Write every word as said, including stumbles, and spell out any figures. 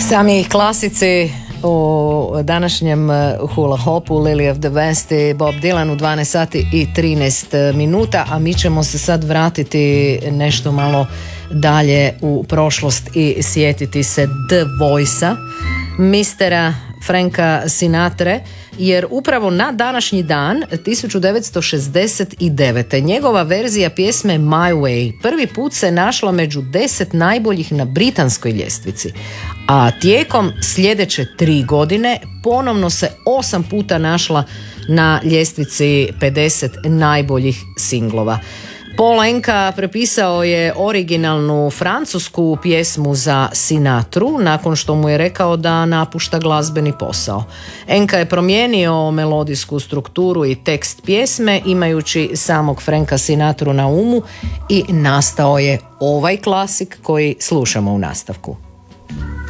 Sami klasici u današnjem hula hopu, Lily of the West i Bob Dylan u dvanaest sati i trinaest minuta, a mi ćemo se sad vratiti nešto malo dalje u prošlost i sjetiti se The Voice-a, mistera Franka Sinatre, jer upravo na današnji dan tisuću devetsto šezdeset devete. njegova verzija pjesme My Way prvi put se našla među deset najboljih na britanskoj ljestvici, a tijekom sljedeće tri godine ponovno se osam puta našla na ljestvici pedeset najboljih singlova. Paul Anka prepisao je originalnu francusku pjesmu za Sinatru nakon što mu je rekao da napušta glazbeni posao. Anka je promijenio melodijsku strukturu i tekst pjesme imajući samog Franka Sinatru na umu i nastao je ovaj klasik koji slušamo u nastavku.